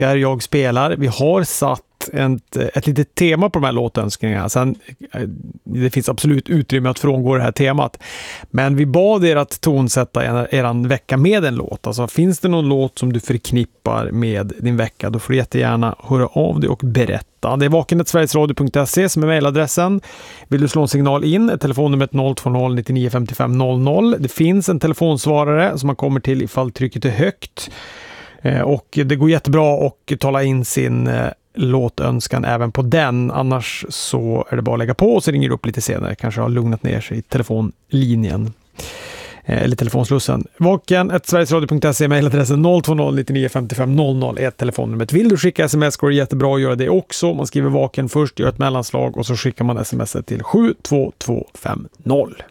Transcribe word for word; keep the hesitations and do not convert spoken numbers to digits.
jag spelar. Vi har satt ett, ett litet tema på de här låtönskningarna. Sen, det finns absolut utrymme att frångå det här temat. Men vi bad er att tonsätta er, eran vecka med en låt. Alltså finns det någon låt som du förknippar med din vecka, då får du jättegärna höra av dig och berätta. Det är vaken snabel-a sverigesradio punkt se som är mejladressen. Vill du slå en signal in, telefonnumret noll två noll nio nio fem fem noll noll. Det finns en telefonsvarare som man kommer till ifall trycket är högt. Och det går jättebra att tala in sin låtönskan även på den. Annars så är det bara att lägga på och så ringer du upp lite senare. Kanske har lugnat ner sig i telefonlinjen. Eller telefonslussen. Vaken snabel-a sverigesradio punkt se, mejladressen noll två noll nio nio fem fem noll noll är telefonnumret. Vill du skicka sms går det jättebra att göra det också. Man skriver vaken först, gör ett mellanslag och så skickar man sms till sju två två fem noll.